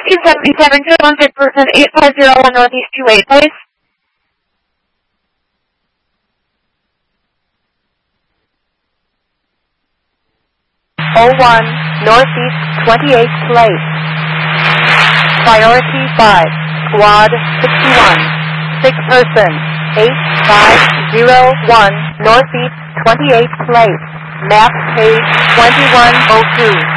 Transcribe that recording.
1677 to 100%, 8501 Northeast 28, please. 01 Northeast 28th Place. Priority 5, Squad 61, 6 person, 8501 Northeast 28th Place. Map page 2102.